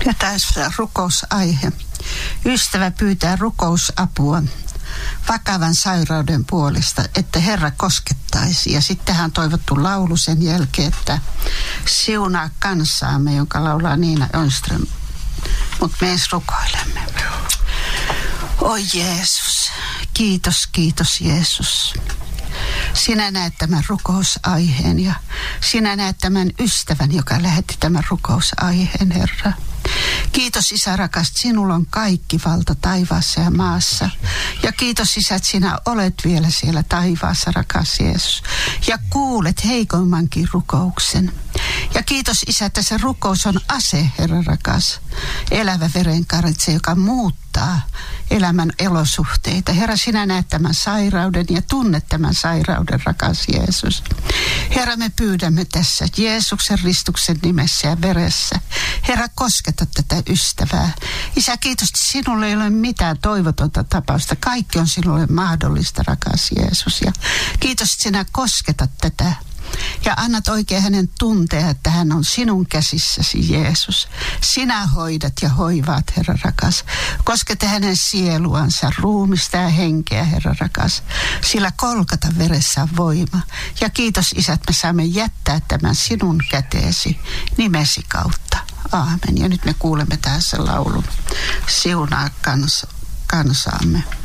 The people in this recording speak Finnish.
Ja tässä rukousaihe. Ystävä pyytää rukousapua vakavan sairauden puolesta, että Herra koskettaisi. Ja sitten hän on toivottu laulu sen jälkeen, että siunaa kansaamme, jonka laulaa Niina Önström. Mutta me edes rukoilemme. Oi Jeesus, kiitos, kiitos Jeesus. Sinä näet tämän rukousaiheen ja sinä näet tämän ystävän, joka lähetti tämän rukousaiheen, Herra. Kiitos Isä rakas, sinulla on kaikki valta taivaassa ja maassa. Ja kiitos Isä, että sinä olet vielä siellä taivaassa, rakas Jeesus. Ja kuulet heikommankin rukouksen. Ja kiitos Isä, että se rukous on ase, Herra rakas. Elävä verenkaritse, joka muuttaa elämän elosuhteita. Herra, sinä näet tämän sairauden ja tunnet tämän sairauden, rakas Jeesus. Herra, me pyydämme tässä Jeesuksen ristuksen nimessä ja veressä. Herra, kosketa tätä ystävää. Isä, kiitos, että sinulle ei ole mitään toivotonta tapausta. Kaikki on sinulle mahdollista, rakas Jeesus. Ja kiitos, että sinä kosketat tätä. Ja annat oikein hänen tuntea, että hän on sinun käsissäsi, Jeesus. Sinä hoidat ja hoivaat, Herra rakas. Koskete hänen sieluansa, ruumista ja henkeä, Herra rakas. Sillä Kolkata veressä on voima. Ja kiitos, Isä, että me saamme jättää tämän sinun käteesi nimesi kautta. Aamen. Ja nyt me kuulemme tässä laulun. Siunaa kansaamme.